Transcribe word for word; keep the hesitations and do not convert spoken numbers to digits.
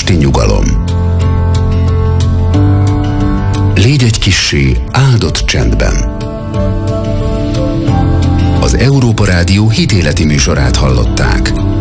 testi nyugalom. Légy egy kissé áldott csendben. Az Európa Rádió hitéleti műsorát hallották.